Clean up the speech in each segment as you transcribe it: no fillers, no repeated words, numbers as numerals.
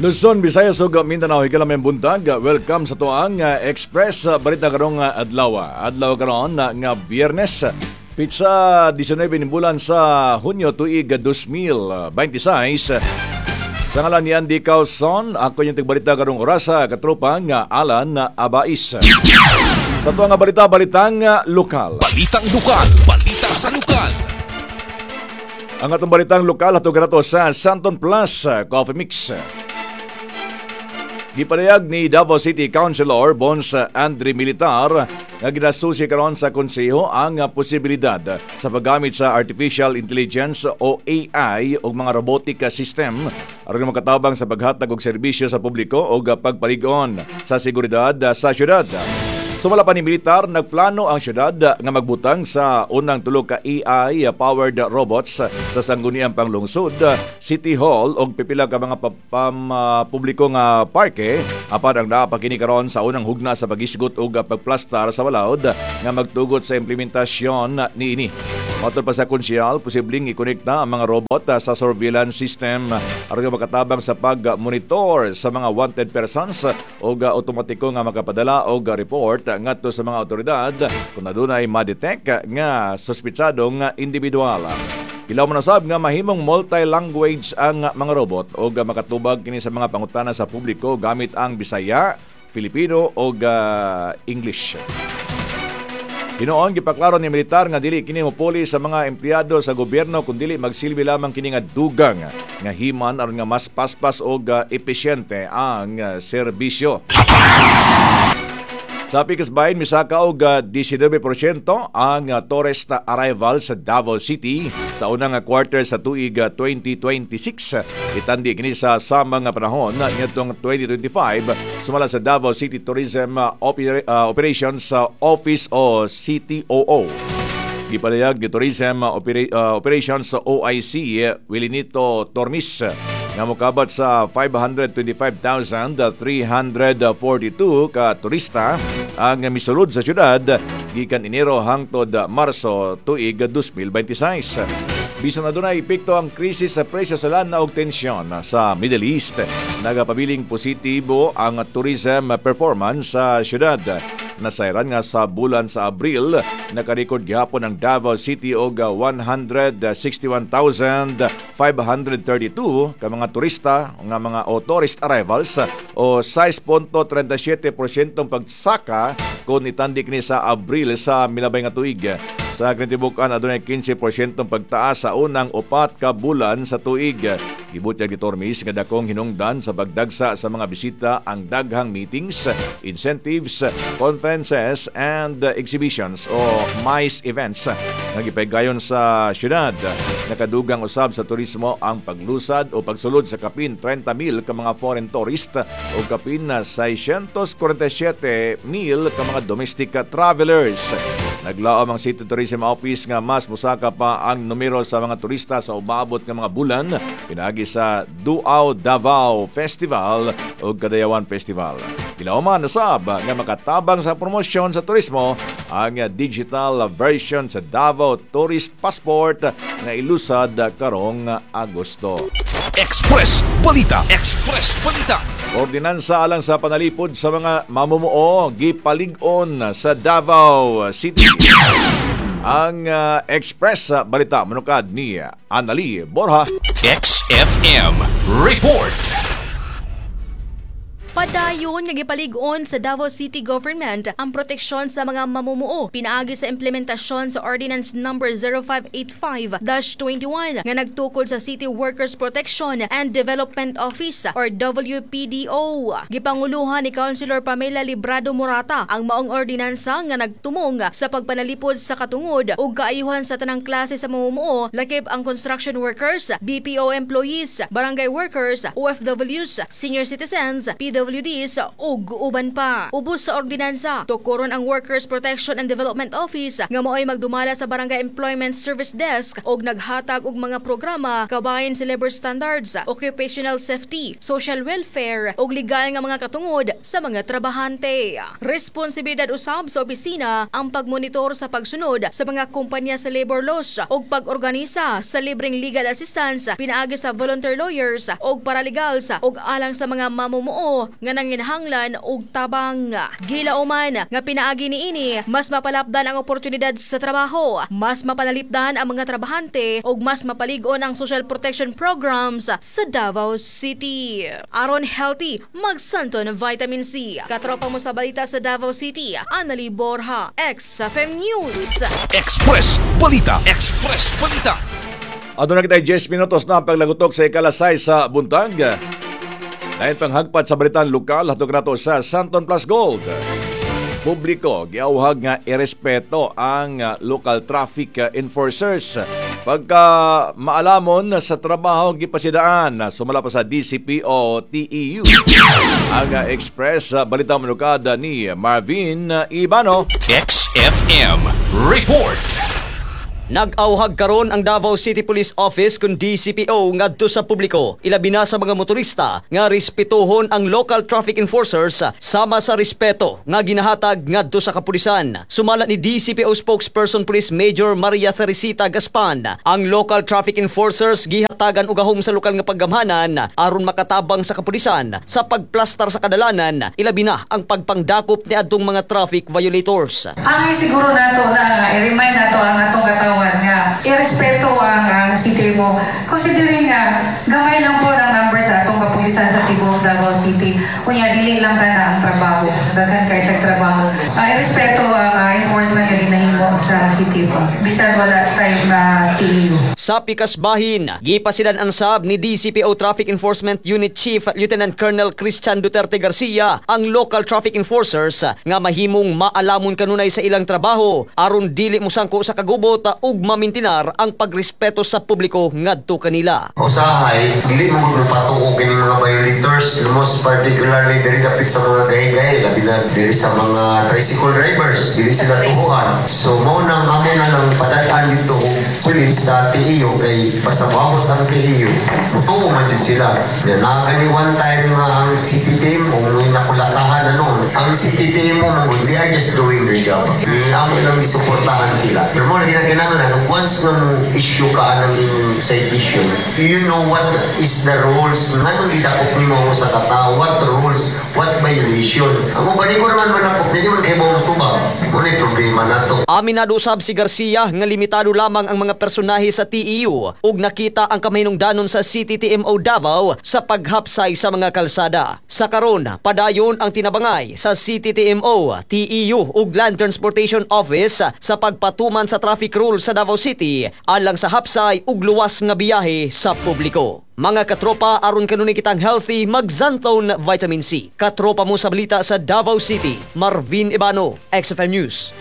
Luzon, Visayas ug Mindanao, higala may buntag. Welcome sa tuang Express balita karong adlaw. Adlaw karon nga Biyernes, pitsa 19 ni bulan sa Hunyo tuig 2026. Sa ngalan ni Andy Carlson, ako yung tigbalita karong orasa katropang Alan Abais. Sa tuang balitang lokal. Balitang lokal, balita sa lokal. Ang atong balitang lokal hatod kanato sa Santon Plus Coffee Mix. Gipanayag ni Davao City Councilor Bons Andre Militar nga ginasusi karon sa konseho ang posibilidad sa paggamit sa artificial intelligence o AI o mga robotic system aron makatabang sa paghatag og serbisyo sa publiko o pagpaligon sa seguridad sa syudad. Sumala pa ni Militar, nagplano ang syudad nga magbutang sa unang tulo ka AI-powered robots sa sangguniang panglungsod, City Hall o pipila ka mga publiko nga parke apan ang napakini karon sa unang hugna sa pagisgot o pagplastar sa balaod nga magtugot sa implementasyon niini. Matod pa sa konsyal, posibleng ikonekta ang mga robot sa surveillance system aron makatabang sa pag-monitor sa mga wanted persons o automatiko nga makapadala og report ngadto sa mga otoridad kung adunay ma-detect nga suspitsadong individual. Ilaw mo nasab nga mahimong multi-language ang mga robot o makatubag kini sa mga pangutana sa publiko gamit ang Bisaya, Filipino o English. Hinoon gipaklaro ni Militar nga dili kini mopuli sa mga empleyado sa gobyerno kundi magsilbi lamang kini nga dugang nga himan aron nga mas paspas o epesyente ang serbisyo. Sa Pikasbayan, misaka og 19% ang tourist arrival sa Davao City sa unang quarter sa tuig 2026. Itandi kini sa samang panahon nitong 2025 sumala sa Davao City Tourism Operations Office o CTOO. Gipalayag ni Tourism Operations OIC Wilinito Tormis nga mokabat sa 525,342 ka turista ang misulod sa syudad gikan Enero hangtod Marso tuig 2026. Bisan adunay epekto ang krisis sa presyo sa lana ug tensyon sa Middle East, nagapabiling positibo ang tourism performance sa syudad. Nasayran nga sa bulan sa Abril, nakarecord gihapon ang Davao City og 161,532 ka mga turista nga mga tourist arrivals o 6.37% pagsaka kung itandik ni sa Abril sa milabay nga tuig. Sa Krintibukan, adunay 15% pagtaas sa unang 4 ka bulan sa tuig. Gibutyag ni Tormis nga dakong hinungdan sa pagdagsa sa mga bisita ang daghang meetings, incentives, conferences, and exhibitions o MICE events nga gipaygayon sa syudad. Nakadugang usab sa turismo ang paglusad o pagsulod sa kapin 30,000 ka mga foreign tourist o kapin na 647,000 ka mga domestic travelers. Naglaom ang City Tourism Office nga mas musaka pa ang numero sa mga turista sa umabot nga mga bulan pinagi sa Duao Davao Festival o Kadayawan Festival. Kilauman usab nga makatabang sa promosyon sa turismo ang digital version sa Davao Tourist Passport nga ilusad karong Agosto. Express Balita. Express Balita. Ordinansa alang sa panalipod sa mga mamumuo gipalig-on sa Davao City. Ang Express Balita manukad ni Anali Borja. XFM Report. Padayon nga gipalig-on sa Davao City Government ang proteksyon sa mga mamumuo pinaagi sa implementasyon sa Ordinance Number 0585-21 nga nagtukod sa City Workers Protection and Development Office or WPDO. Gipanguluhan ni Councilor Pamela Librado Morata ang maong ordinansa nga nagtumong sa pagpanalipod sa katungod ug kaayuhan sa tanang klase sa mamumuo lakip ang construction workers, BPO employees, barangay workers, OFWs, senior citizens, PWD PWDs ug uban pa. Ubos sa ordinansa, tukuron ang Workers Protection and Development Office nga mao'y magdumala sa Barangay Employment Service Desk og naghatag og mga programa kabahin sa labor standards, occupational safety, social welfare ug legal nga mga katungod sa mga trabahante. Responsibilidad usab sa opisina ang pagmonitor sa pagsunod sa mga kumpanya sa labor laws ug pag-organisa sa libreng legal assistance pinaagi sa volunteer lawyers ug paralegals ug alang sa mga mamumuo nga nanginahanglan og tabang. Gilauman nga pinaagi niini mas mapalapdan ang oportunidad sa trabaho, mas mapanalipdan ang mga trabahante ug mas mapalig-on ang social protection programs sa Davao City. Aron healthy, magsanto ng vitamin C. Katropa mo sa balita sa Davao City, Anali Borja, XFM News. Express Balita. Express Balita. Adto na kita 10 minutos na paglagutok sa ikalasay sa buntag. Lain panghagpat sa balitan lokal hatog nato sa Santon Plus Gold. Publiko giawhag nga irespeto ang local traffic enforcers. Pagka maalamon sa trabaho gipasidaan, sumala pa sa DCP o TEU. Ang Express balita manukada ni Marvin Ibano. XFM Report. Nag-auhag karon ang Davao City Police Office kun DCPO ngadto sa publiko, ilabi na sa mga motorista nga respetuhon ang local traffic enforcers sama sa respeto nga ginahatag ngadto sa kapulisan. Sumala ni DCPO spokesperson Police Major Maria Teresita Gaspan, ang local traffic enforcers gihatagan og gahom sa lokal nga paggamhanan aron makatabang sa kapulisan sa pagplastar sa kadalanan, ilabi na ang pagpangdakop ni adtong mga traffic violators. Ang siguro nato na i-remind nato ang atong katawan nga irespeto ang city mo. Considering nga gamay lang po ang number sa atong kapulisan sa tibuok Davao City. Unya dili lang ka na ang trabaho. Daghan kay sa trabaho. Irespeto ang enforcement nga ginahimo sa city mo. Bisan wala tayo na TEU. Sa pikas bahin, gipasidan ang sab ni DCPO Traffic Enforcement Unit Chief Lieutenant Colonel Christian Duterte Garcia ang local traffic enforcers nga mahimong maalamon kanunay sa ilang trabaho aron dili musangko sa kagubot ug mamintinar ang pagrespeto sa publiko ngadto kanila. Usahay, dili mo magpatuko kini mga violators, most particularly diri dapit sa mga gay-gay, labi na diri sa mga tricycle drivers, dili sila tuhuan. So mao nang amo na lang padayaan dito pulis sa TEU kay basta maabot ang TEU. Tutuo man din sila. Nakakani one time nga ang city team o may nakulatahan na noon. Ang city team mo, they are just doing their job. Amo lang isuportahan sila. Pero mo na ginaganahan once na mo issue ka ng citation, you know what is the rules. Nga nung idakop ni mo sa kata, what rules, what violation. Ang mabaligor man manakop, hindi man kayo mong tubag. Muna yung problema na to. Aminado sab si Garcia nga limitado lamang ang mga personahe sa TEU ug nakita ang kamahinungdanon sa CTTMO Davao sa paghapsay sa mga kalsada. Sa karon, padayon ang tinabangay sa CTTMO, TEU ug Land Transportation Office sa pagpatuman sa traffic rules sa Davao City alang sa hapsay ug luwas nga biyahe sa publiko. Mga katropa, aron kanunay kitang healthy, magzanton vitamin C. Katropa mo sa balita sa Davao City, Marvin Ibano, XFM News.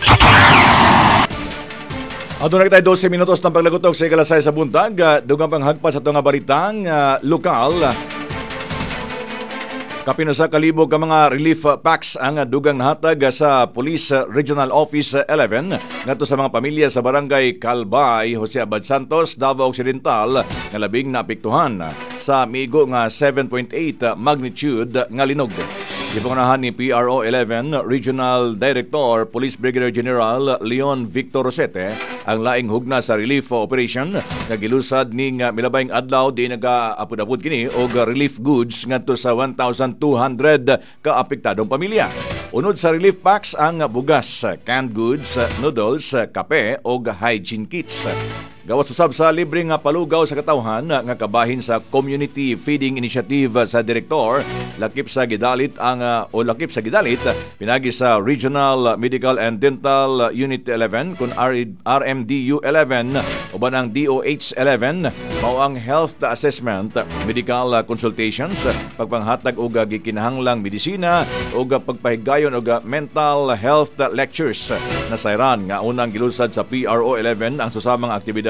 Ato na kita 12 minutos ng paglagutok sa ikalasay sa buntag. Dugang panghagpas sa itong balitang lokal. Kapino sa kalibog ka mga relief packs ang dugang nahatag sa Police Regional Office 11 ngadto sa mga pamilya sa Barangay Calbay, Jose Abad Santos, Davao Occidental nga labing naapektuhan sa migo nga 7.8 magnitude nga linog. Gipangunahan ni PRO 11 Regional Director Police Brigadier General Leon Victor Rosete ang laing hugna sa relief operation nga gilusad ning milabayng adlaw di naga-apod-apod kini og relief goods ngadto sa 1,200 ka apektadong pamilya. Unod sa relief packs ang bugas, canned goods, noodles, kape ug hygiene kits. Gawat susab sa libreng palugaw sa katawhan nga kabahin sa Community Feeding Initiative sa direktor, lakip sa gidalit pinagi sa Regional Medical and Dental Unit 11 kun RMDU 11 uban ang DOH 11 mao ang health assessment, medical consultations, pagpanghatag og gikinahanglang medisina ug pagpahigayon og mental health lectures. Nasayran nga unang gilusad sa PRO 11 ang susamang aktibidad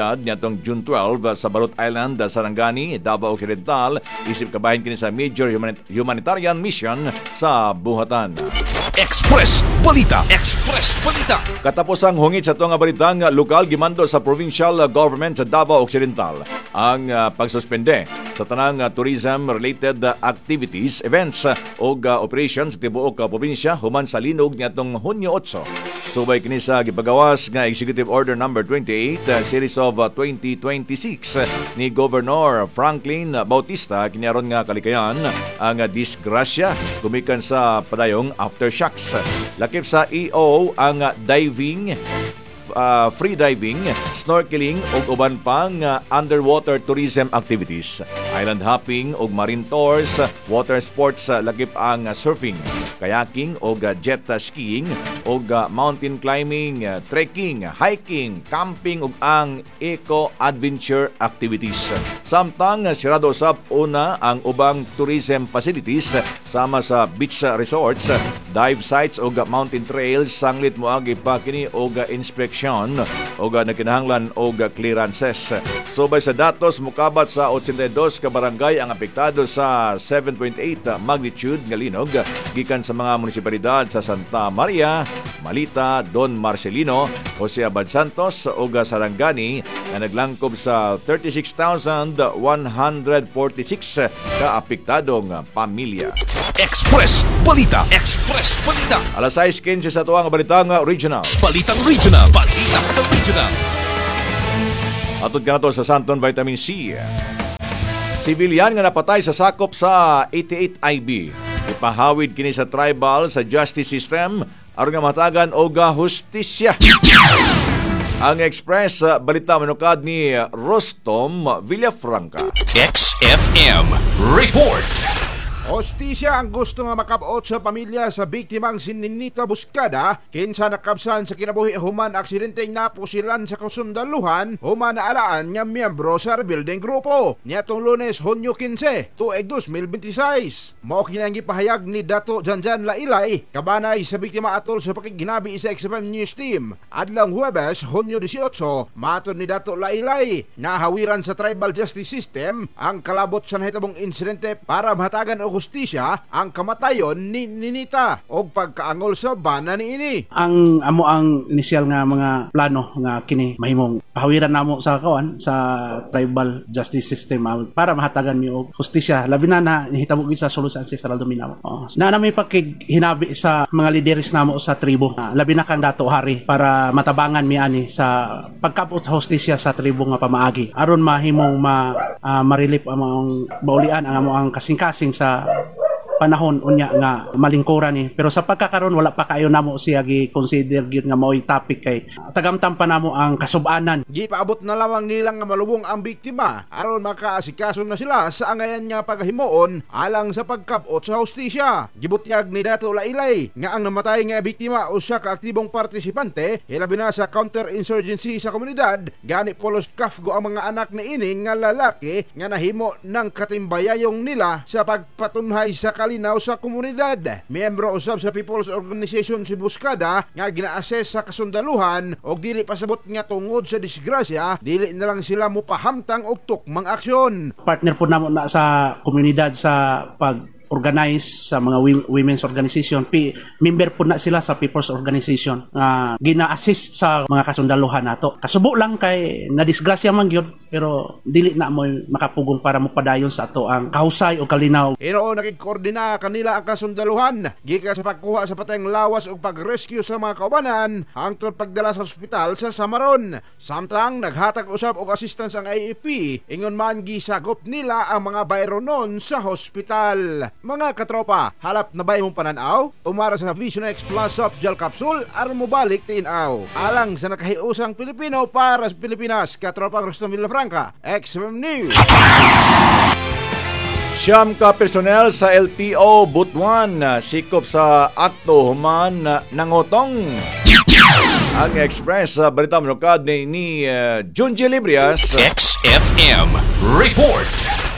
komunidad nitong June 12 sa Balot Island, Sarangani, Davao Occidental, isip kabahin kini sa major humanitarian mission sa buhatan. Express Balita. Express Balita. Katapos ang hungit sa tuwang balitang lokal gimando sa provincial government sa Davao Occidental ang pagsuspende sa tanang tourism-related activities, events o operations sa tibuok probinsya human sa linog niadtong Hunyo 8. Subay kini sa gipagawas nga Executive Order number 28 series of 2026 ni Governor Franklin Bautista kinaron nga kalikayan ang disgrasya gumikan sa padayong aftershocks. Lakip sa EO ang diving, free diving, snorkeling ug uban pang underwater tourism activities, island hopping ug marine tours, water sports lakip ang surfing, kayaking ug jet skiing ug mountain climbing, trekking, hiking, camping ug ang eco-adventure activities. Samtang sirado usab una ang ubang tourism facilities sama sa beach resorts, dive sites ug mountain trails sanglit moagi pa kini og inspection ug nagkinahanglan og clearances. Subay sa datos mukabat sa 82 ka barangay ang apektado sa 7.8 magnitude nga linog gikan sa mga munisipalidad sa Santa Maria, Malita, Don Marcelino, Jose Abad Santos ug Sarangani na naglangkob sa 36,146 ka apektadong pamilya. Express Balita. Express Balita. Alas 6:15 sa tuwang balitang regional. Balitang regional. Balita sa regional. Atod ka na to sa Santon Vitamin C. Sibilyan nga napatay sa sakop sa 88IB. Ipahawid kini sa tribal sa justice system aron nga matagan og hustisya. Ang Express balita manukad ni Rostom Villafranca. XFM Report. Hostisya ang gusto nga makabot sa pamilya sa biktimang si Ninita Buscada kinsa nakabsan sa kinabuhi human aksidenteng napusilan sa kasundaluhan human na alaan nga miyembro sa rebuilding grupo. Niatong Lunes, Hunyo 15, tuig 2026. Mao kini ang gipahayag ni Dato Janjan Lailay, kabanay sa biktima atol sa pakiginabi sa XFM News Team. Adlang Huwebes, Hunyo 18, matod ni Dato Lailay, nahawiran sa tribal justice system ang kalabot sa nahitabong insidente para mahatagan og hustisya ang kamatayon ni Ninita o pagkaangol sa bana ni ini. Ang amo ang initial nga mga plano nga kini mahimong pahawiran namo sa kawan sa tribal justice system para mahatagan mi og hustisya labi na hitabo sa Solo Ancestral Dominao. Na nami hinabi sa mga lideres namo sa tribo labi na kang dato hari para matabangan mi ani sa pagkabot sa hustisya sa tribo nga pamaagi aron mahimong ma-relieve ang maulian ang amo ang kasing-kasing sa panahon unya nga malingkuran ni pero sa pagkakaron wala pa kayo namo siya gi-consider gyud nga mao'y topic kay tagamtam pa namo ang kasub-anan. Gipaabot na lamang nilang nga malubong ang biktima aron makaasikaso na sila sa angayan nga paghimuon alang sa pagkabot sa hustisya. Gibutyag ni Dato Lailay nga ang namatay nga biktima usa ka aktibong partisipante hilabi na sa counter-insurgency sa komunidad gani polos kafgo ang mga anak ni ini nga lalaki nga nahimo ng katimbayayong nila sa pagpatunhay sa kalinaw sa komunidad. Miyembro usab sa People's Organization si Buscada nga gina-assess sa kasundaluhan og dili pasabot nga tungod sa disgrasya dili na lang sila mopahamtang og tukmang aksyon. Partner po namo na sa komunidad sa pag-organize sa mga women's organization. Member po na sila sa People's Organization. Gina-assist sa mga kasundaluhan nato. Kasubo lang kay na-disgrasya man gyud pero dili na mo makapugong para mopadayon sa ato ang kahusay o kalinaw. Ino nakikoordina kanila ang kasundaluhan gikan sa pagkuha sa patayng lawas o pag-rescue sa mga kaubanan hangtod pagdala sa ospital sa Samaron. Samtang naghatag usab og assistance ang IEP ingon man gisagop nila ang mga bayronon sa hospital. Mga katropa, halap na ba imong pananaw? Umara sa Vision X Plus Soft Gel Capsule aron mo balik tinaw. Alang sa nakahiusang Pilipino para sa Pilipinas, katropang Rostom Villafranca, XFM News. Siyam ka personel sa LTO Butuan sikop sa akto human nangotong. Ang Express balita manukad ni Junji Librias. XFM Report.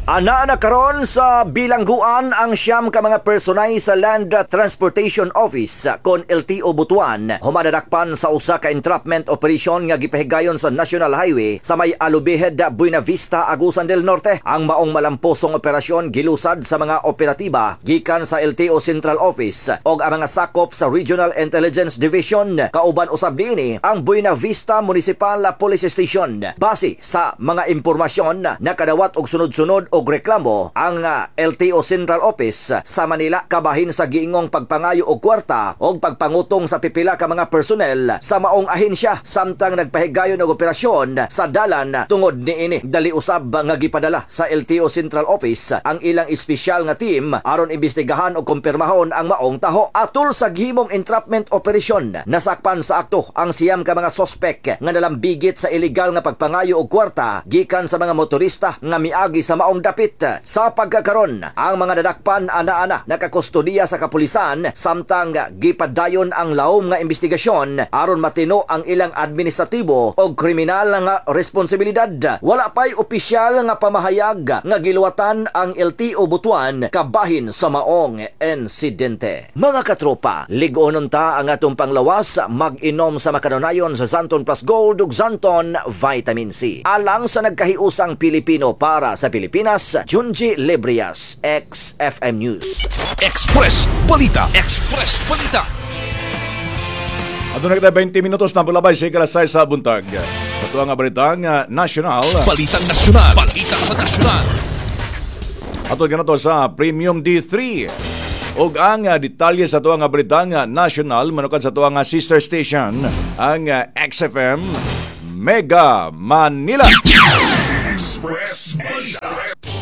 Ana na karon sa bilangguan ang siyam ka mga personay sa Land Transportation Office kon LTO Butuan humadadakpan sa usa ka entrapment operation nga gipahigayon sa National Highway sa may Alubehed, Buena Vista, Agusan del Norte. Ang maong malampusong operasyon gilusad sa mga operatiba gikan sa LTO Central Office og ang mga sakop sa Regional Intelligence Division. Kauban usab niini ang Buena Vista Municipal Police Station. Base sa mga impormasyon na kadawat og sunod-sunod og reklamo, ang LTO Central Office sa Manila kabahin sa giingong pagpangayo og kwarta og pagpangutong sa pipila ka mga personnel sa maong ahensya samtang nagpahigayon og operasyon sa dalan. Tungod niini dali usab nga gipadala sa LTO Central Office ang ilang espesyal nga team aron imbestigahan og kumpirmahon ang maong taho. Atol sa gihimong entrapment operation, nasakpan sa akto ang siyam ka mga sospek nga nalambigit sa illegal nga pagpangayo og kwarta gikan sa mga motorista nga miagi sa maong dapit. Sa pagkakaron, ang mga dadakpan ana-ana nakakustodiya sa kapulisan samtang gipadayon ang lawom nga investigasyon aron matino ang ilang administratibo o kriminal nga responsibilidad. Wala pa'y opisyal nga pamahayag nga giluwatan ang LTO Butuan kabahin sa maong insidente. Mga katropa, ligonon ta ang atong panglawas, mag-inom sa makanunayon sa Zanton Plus Gold ug Zanton Vitamin C. Alang sa nagkahiusang Pilipino para sa Pilipinas, Junji Lebrias, XFM News. Express Balita. Express Balita. Ato na kita 20 minutos na bulabay sa ikalasay sa buntag. Ito ang balitang national. Balitang nasyonal. Balita sa nasyonal. Ato ganito sa Premium D3. Og ang detalye sa tuwang balitang national manukan sa tuwang sister station ang XFM Mega Manila. Express Balita.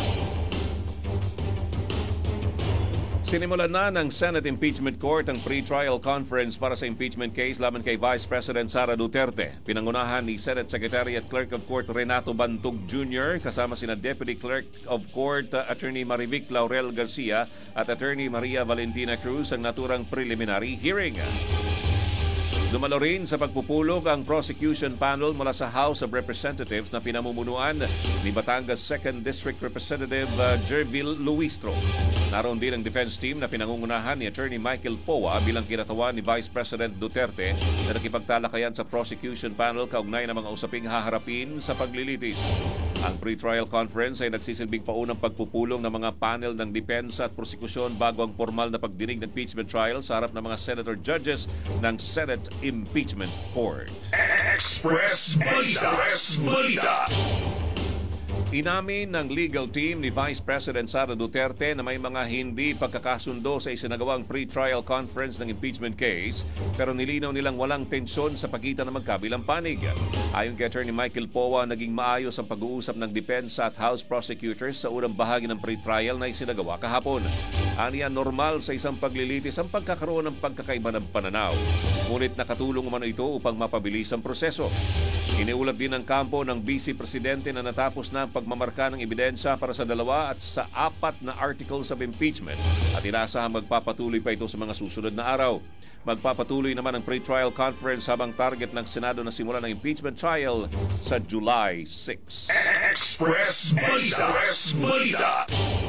Sinimulan na ng Senate Impeachment Court ang pre-trial conference para sa impeachment case laban kay Vice President Sara Duterte. Pinangunahan ni Senate Secretary at Clerk of Court Renato Bantog Jr. kasama sina Deputy Clerk of Court Attorney Marivic Laurel Garcia at Attorney Maria Valentina Cruz ang naturang preliminary hearing. Dumalo rin sa pagpupulog ang prosecution panel mula sa House of Representatives na pinamumunuan ni Batangas 2nd District Representative Jervil Luistro. Naroon din ang defense team na pinangungunahan ni Attorney Michael Poa bilang kinatawan ni Vice President Duterte na nakipagtalakayan sa prosecution panel kaugnay ng mga usaping haharapin sa paglilitis. Ang pre-trial conference ay nagsisilbing paunang pagpupulong ng mga panel ng depensa at prosekusyon bago ang formal na pagdinig ng impeachment trial sa harap ng mga senator judges ng Senate Impeachment Court. Express Balita. Express Balita. Inamin ng legal team ni Vice President Sara Duterte na may mga hindi pagkakasundo sa isinagawang pre-trial conference ng impeachment case pero nilinaw nilang walang tensyon sa pagitan ng magkabilang panig. Ayon kay Attorney Michael Poa, naging maayos ang pag-uusap ng depensa at House prosecutors sa unang bahagi ng pre-trial na isinagawa kahapon. Aniya, normal sa isang paglilitis ang pagkakaroon ng pagkakaiba ng pananaw. Ngunit nakatulong umano ito upang mapabilis ang proseso. Iniulat din ng kampo ng Vice Presidente na natapos na ang pagmamarka ng ebidensya para sa 2 at sa 4 na articles of impeachment at inaasahang magpapatuloy pa ito sa mga susunod na araw. Magpapatuloy naman ang pre-trial conference habang target ng Senado na simulan ng impeachment trial sa July 6. Express Balita. Express Balita.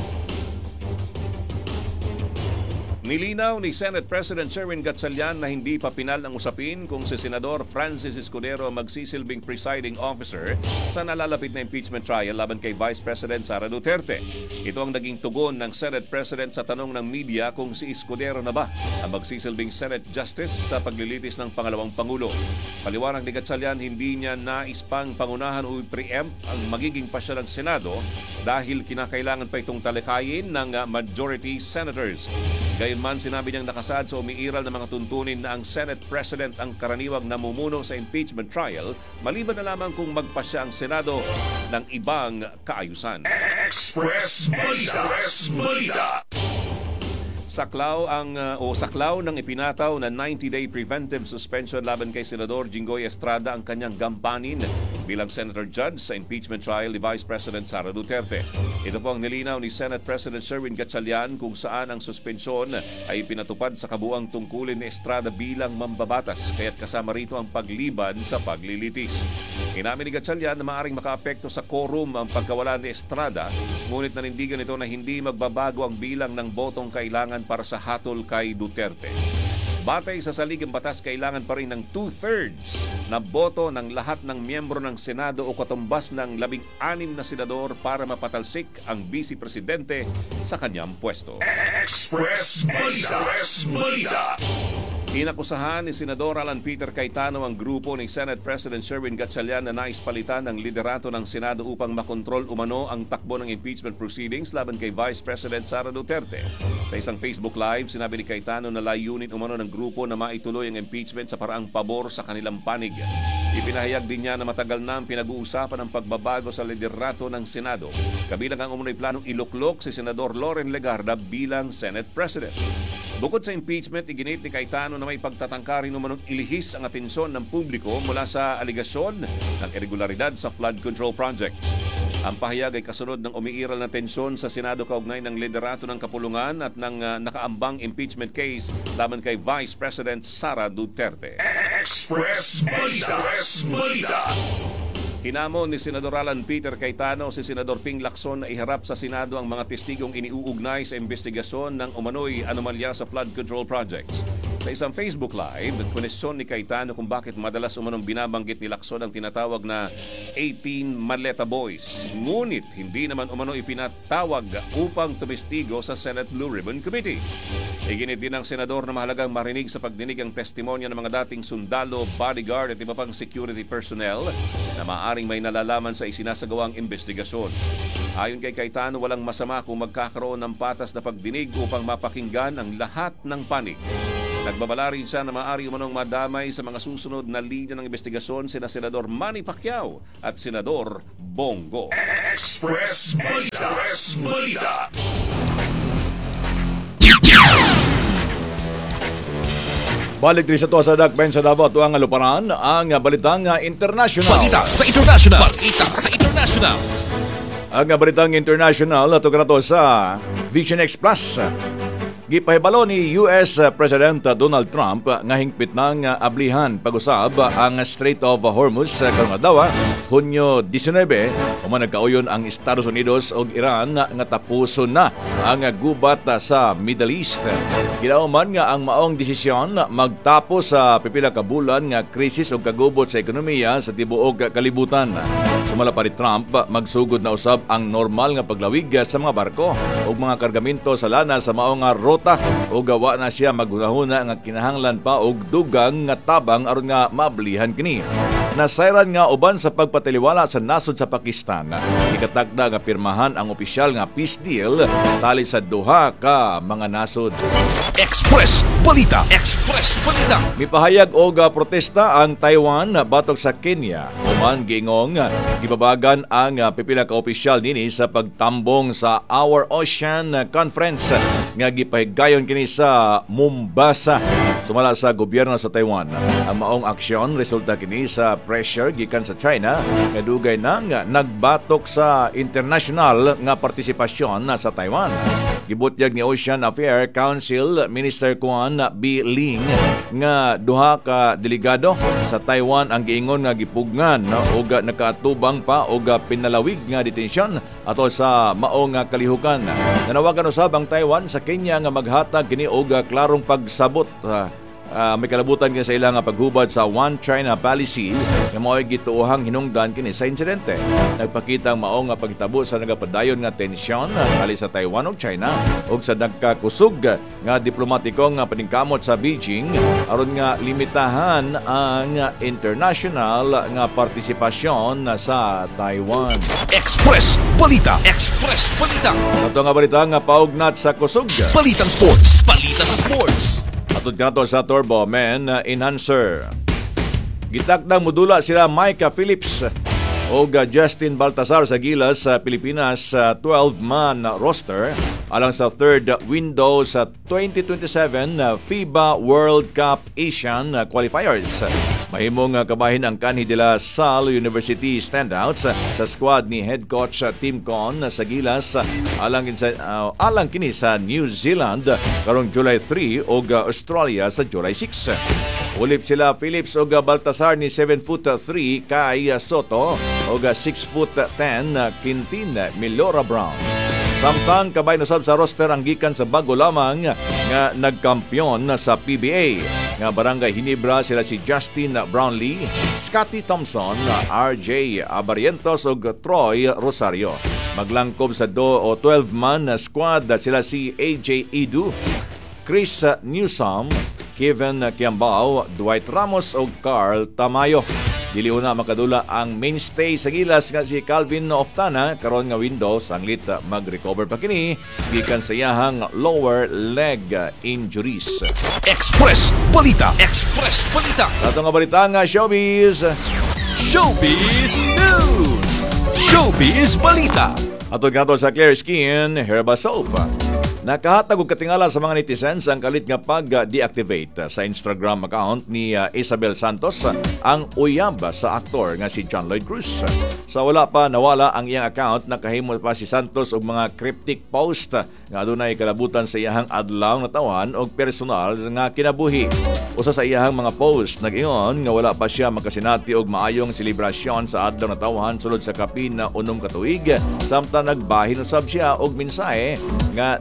Nilinaw ni Senate President Sherwin Gatchalian na hindi pa pinal ang usapin kung si Senador Francis Escudero magsisilbing presiding officer sa nalalapit na impeachment trial laban kay Vice President Sara Duterte. Ito ang naging tugon ng Senate President sa tanong ng media kung si Escudero na ba ang magsisilbing Senate Justice sa paglilitis ng pangalawang Pangulo. Paliwanag ni Gatchalian, hindi niya nais pang pangunahan o preempt ang magiging pasya ng Senado dahil kinakailangan pa itong talakayin ng majority senators. Gayunman, sinabi niyang nakasaad sa umiiral ng mga tuntunin na ang Senate President ang karaniwang namumuno sa impeachment trial maliban na lamang kung magpasya ang Senado ng ibang kaayusan. Express Balita. Express Balita. Saklaw ng ipinataw na 90-day preventive suspension laban kay Senador Jinggoy Estrada ang kanyang gampanin bilang Senator Judge sa impeachment trial ni Vice President Sara Duterte. Ito po ang nilinaw ni Senate President Sherwin Gatchalian kung saan ang suspensyon ay pinatupad sa kabuang tungkulin ni Estrada bilang mambabatas, kaya't kasama rito ang pagliban sa paglilitis. Inamin ni Gatchalian na maaaring makaapekto sa quorum ang pagkawala ni Estrada, ngunit nanindigan ito na hindi magbabago ang bilang ng botong kailangan para sa hatol kay Duterte. Batay sa saligang batas, kailangan pa rin ng 2/3 na boto ng lahat ng miyembro ng Senado o katumbas ng 16 na senador para mapatalsik ang Vice Presidente sa kanyang pwesto. Express Balita. Inakusahan ni Senador Alan Peter Cayetano ang grupo ni Senate President Sherwin Gatchalian na nais palitan ng liderato ng Senado upang makontrol umano ang takbo ng impeachment proceedings laban kay Vice President Sara Duterte. Sa isang Facebook Live, sinabi ni Cayetano na layunin umano ng grupo na maituloy ang impeachment sa paraang pabor sa kanilang panig. Ipinahayag din niya na matagal na ang pinag-uusapan ng pagbabago sa liderato ng Senado, kabilang ang umunoy planong iluklok si Senador Loren Legarda bilang Senate President. Bukod sa impeachment, iginit ni Cayetano na may pagtatangka rin umanong ilihis ang atensyon ng publiko mula sa aligasyon ng irregularidad sa flood control projects. Ang pahayag ay kasunod ng umiiral na tensyon sa Senado kaugnay ng liderato ng kapulungan at ng nakaambang impeachment case laban kay Vice President Sara Duterte. Express Balita. Hinamon ni Senador Alan Peter Cayetano si Senador Ping Lacson na iharap sa Senado ang mga testigong iniuugnay sa investigasyon ng umano'y anomalya sa flood control projects. Sa isang Facebook Live, nagkwestiyon ni Cayetano kung bakit madalas umanong binabanggit ni Lacson ang tinatawag na 18 Maleta Boys. Ngunit hindi naman umano ipinatawag upang tumestigo sa Senate Blue Ribbon Committee. Iginit din ng senador na mahalagang marinig sa pagdinig ang testimonya ng mga dating sundalo, bodyguard at iba pang security personnel na maaaring may nalalaman sa isinasagawang investigasyon. Ayon kay Cayetano, walang masama kung magkakaroon ng patas na pagdinig upang mapakinggan ang lahat ng panig. Nagbabala rin siya na maaari umanong madamay sa mga susunod na linya ng investigasyon sina Senador Manny Pacquiao at Senador Bongo. Express Balita. Balik rin sa to sa Dakben sa Davao tuang aluparan ang balitang international. Balita sa international. Ang balitang international ato kanato sa Vision X Plus. Gipahibalo ni US President Donald Trump nga hingpit ng ablihan pag-usab ang Strait of Hormuz karong adlaw, Hunyo 19, human nagkauyon ang Estados Unidos ug Iran nga tapuson na ang gubat sa Middle East. Gidauman nga ang maong desisyon magtapos sa pipila ka bulan nga krisis ug kagubot sa ekonomiya sa tibuok kalibutan. Sumala pa ni Trump, magsugod na usab ang normal nga paglawig sa mga barko ug mga kargamento sa lana sa maong rota o gawa na siya maghunahuna nga kinahanglan pa og dugang nga tabang aron nga mablihan kini. Nasayran nga uban sa pagpatiliwala sa nasod sa Pakistan. Ikatakda nga pirmahan ang opisyal nga peace deal tali sa duha ka mga nasod. Express Balita. Mipahayag og protesta ang Taiwan batok sa Kenya. Human giingong gibabagan ang pipila ka opisyal dinhi sa pagtambong sa Our Ocean Conference nga gipahigayon kini sa Mombasa. Sumala sa gobyerno sa Taiwan, ang maong aksyon resulta kini sa pressure gikan sa China nga dugay nang nagbatok sa international nga partisipasyon sa Taiwan. Gibutyag ni Ocean Affairs Council Minister Quan B. Ling nga duha ka delegado sa Taiwan ang giingon nga gipugngan og nakaatubang pa og pinalawig nga detensyon ato sa maong kalihukan. Nanawagan usab ang Taiwan sa Kenya nga maghatag kini og klarong pagsabot may kalabutan kini sa ilang paghubad sa One China Policy nga mao'y gituohang hinungdan kini sa insidente. Nagpakita ang maong pagtabo sa nagapadayon nga tensyon tali sa Taiwan ug China ug sa nagkakusog nga diplomatikong paningkamot sa Beijing aron nga limitahan ang international nga partisipasyon sa Taiwan. Express Balita. Ato nga balita nga paugnat sa kusog. Balitang sports. Balita sa sports. Atod ka sa Turbo Men Enhancer. Gitakdang modula sila Micah Phillips o Justin Baltazar sa Gilas sa Pilipinas 12-man roster alang sa third window sa 2027 FIBA World Cup Asian Qualifiers. Mahimong kabahin ang kanhi de La Salle University standouts sa squad ni head coach Tim Con sa Gilas alang kini sa New Zealand karong July 3 ug Australia sa July 6. Ulip sila Phillips ug Baltasar ni 7'3" kay Soto ug 6'10" Quintin Milora Brown. Samtang kabay nasab sa roster ang gikan sa bago lamang nga nagkampiyon sa PBA nga Barangay Hinebra sila si Justin Brownlee, Scotty Thompson, RJ Abarientos ug Troy Rosario. Maglangkob sa 12-man na squad sila si AJ Idu, Chris Newsom, Kevin Kiambao, Dwight Ramos ug Carl Tamayo. Dili una makadula ang mainstay sa Gilas nga si Calvin Oftana karon nga window sanglit mag-recover pa kini gikan sa iyahang lower leg injuries. Express Balita. Express Balita. Ato nga balita nga showbiz. Showbiz News. Showbiz Balita. Ato nga sa Clear Skin Herbal Soap. Nakahatag og katingala sa mga netizens ang kalit nga pag-deactivate sa Instagram account ni Isabel Santos ang uyab sa aktor nga si John Lloyd Cruz. Sa wala pa nawala ang iyang account, nakahimo pa si Santos og mga cryptic post nga adunay kalabutan sa iyahang adlaw na tawan og personal nga kinabuhi. Usa sa iyahang mga post nag-ingon nga wala pa siya makasinati og maayong selebrasyon sa adlaw na tawan sulod sa kapin na unom ka tuig, samtang nagbahin usab siya og mensahe nga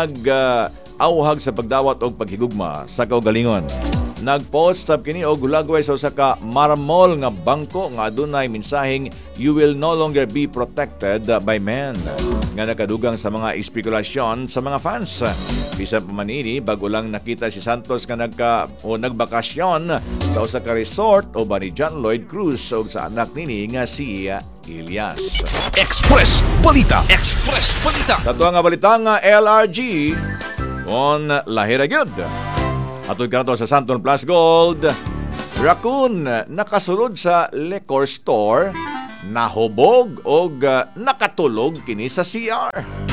nag-auhag sa pagdawat og paghigugma sa kaugalingon. Nag-post sab kini og gulagway sa usa ka marmol nga bangko nga adunay mensaheng "You will no longer be protected by men" nga nakadugang sa mga espekulasyon sa mga fans. Bisan pa man ini, bago lang nakita si Santos nga nagbakasyon sa usa ka resort o ba ni John Lloyd Cruz o sa anak nini nga si Elias. Express Balita. Express Balita. Sa tuwa nga balita nga LRG on lahira gyud. Atod ka sa Santon Plus Gold, raccoon nakasulod sa liquor store, nahubog og nakatulog kini sa CR.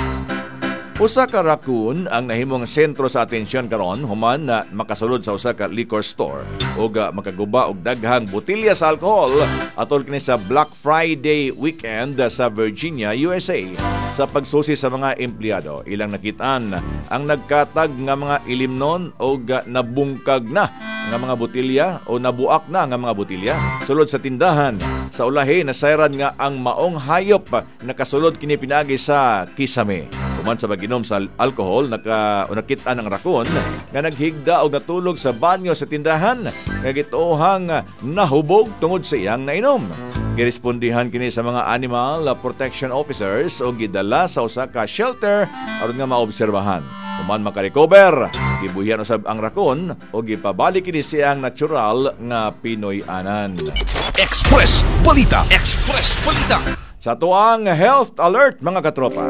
Usa ka raccoon ang nahimong sentro sa atensyon karon human na makasulod sa usa ka liquor store ug makaguba og daghang botelya sa alcohol atol kini sa Black Friday weekend sa Virginia, USA. Sa pagsusi sa mga empleyado, ilang nakitaan ang nagkatag nga mga ilimnon og nabungkag na nga mga botelya o nabuak na nga mga botelya sulod sa tindahan. Sa ulahi nasayran nga ang maong hayop nakasulod kini pinagi sa kisame. Human sa pag-inom sa alcohol, nakita ng raccoon nga naghigda o natulog sa banyo sa tindahan nga gituohang nahubog tungod sa iyang nainom. Girespondihan kini sa mga animal protection officers o gidala sa usa ka shelter aron nga maobserbahan. Human makarecover, gibuhian usab ang raccoon o gipabalik kini siyang natural nga Pinoy-anan. Express Balita. Express Balita. Sa tuang health alert mga katropa.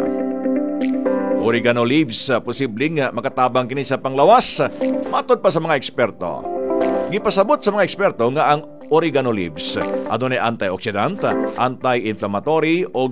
Oregano leaves posibleng makatabang kini sa panglawas matod pa sa mga eksperto. Gipasabot sa mga eksperto nga ang oregano leaves adunay antioxidant, anti-inflammatory o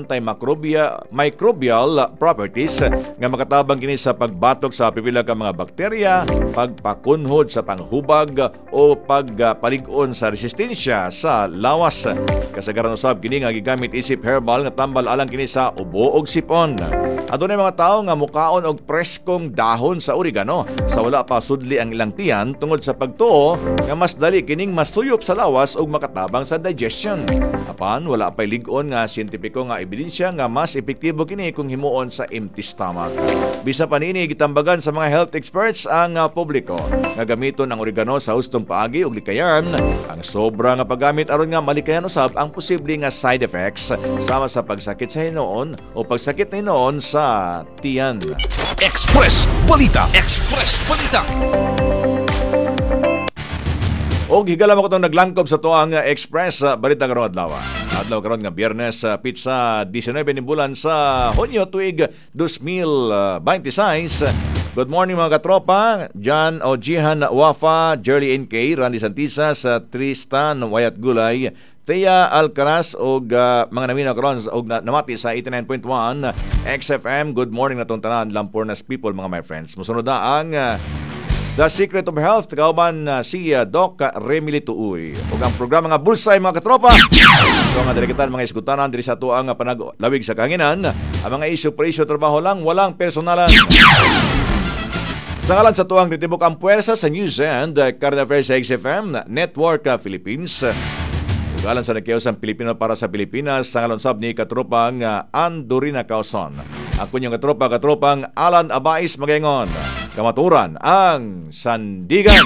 antimicrobial properties nga makatabang kini sa pagbatok sa pipila ka mga bakterya, pagpakunhod sa panghubag o pagpalig-on sa resistensya sa lawas. Kasagaran usab kini nga gigamit isip herbal nga tambal alang kini sa ubo og sipon. Adunay mga tao nga mukaon og preskong dahon sa oregano sa wala pa sudli ang ilang tiyan tungod sa pagtuo nga mas dali kining masuyop sa lawas ug makatabang sa digestion. Apan wala pay lig-on nga siyentipiko nga ebidensya nga mas epektibo kini kung himuon sa empty stomach. Bisa pa nini gitambagan sa mga health experts ang publiko nga gamiton ang oregano sa hustong paagi ug likayan. Ang sobra nga paggamit aron nga malikayan usab ang posible nga side effects sama sa pagsakit sa hinuon o pagsakit na hinuon sa tiyan. Express Balita. Express Balita. Og higala mo ko itong naglangkob sa tuang Express Balita karong adlaw. Adlaw karon nga Biyernes, pizza 19 ni bulan sa Hunyo tuig 2026. Good morning mga katropa. John o Jihan Wafa, Jerly NK, Randy Santisa, sa Tristan Wayat Gulay, Thea Alcaraz og mga naminaw karon og namati sa 89.1 XFM. Good morning na tong tanan Lampornas people mga my friends. Musunod na ang The Secret of Health, kauban si Doc Remily Tuoy. Ug ang programa nga Bulsay mga katropa. Ito nga dilikitan mga iskutanan diri sa ato ang panaglawig sa kahanginan. Ang mga isyu presyo trabaho lang, walang personalan. Sa ngalan sa tuwang nitibok ang puwersa sa News and Current Affairs sa XFM Network Philippines. Ugalan sa nagkiusang Pilipino para sa Pilipinas sa ngalan sab ni katropang Andorina Causon. Ang kunyong katropang Alan Abais Magayngon. Kamaturan ang Sandigan.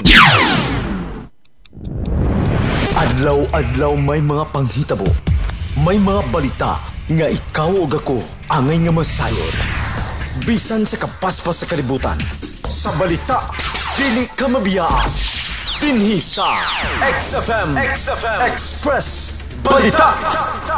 Adlaw-adlaw may mga panghitabo. May mga balita nga ikaw o ako angay nga masayod. Bisan sa kapaspas sa kalibutan. Sa balita, dili ka mabiyaan. Dinhi sa XFM Express Balita.